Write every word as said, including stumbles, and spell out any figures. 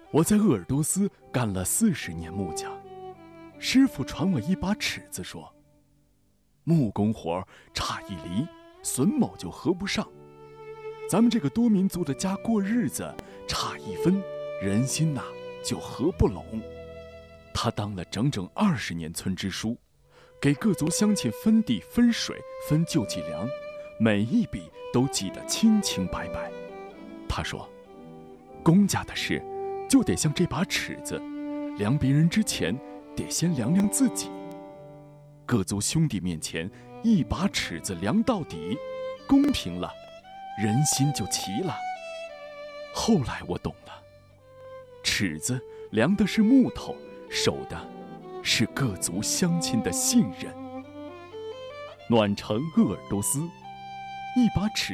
我在鄂尔多斯干了四十年木匠，师傅传我一把尺子说，木工活差一厘，榫卯就合不上。咱们这个多民族的家过日子，差一分，人心呐、啊、就合不拢。他当了整整二十年村支书，给各族乡亲分地、分水、分救济粮，每一笔都记得清清白白。他说，公家的事就得像这把尺子，量别人之前得先量量自己。各族兄弟面前，一把尺子量到底，公平了，人心就齐了。后来我懂了，尺子量的是木头，守的是各族乡亲的信任。暖城鄂尔多斯，一把尺